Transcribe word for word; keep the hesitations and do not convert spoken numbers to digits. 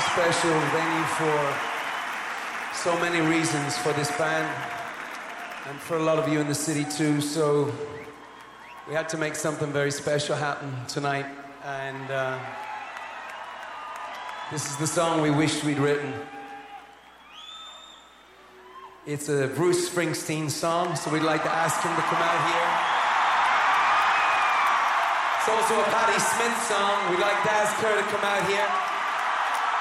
special venue for so many reasons for this band and for a lot of you in the city too. So we had to make something very special happen tonight, and uh, this is the song we wished we'd written. It's a Bruce Springsteen song, so we'd like to ask him to come out here. It's also a Patti Smith song. We'd like to ask her to come out here.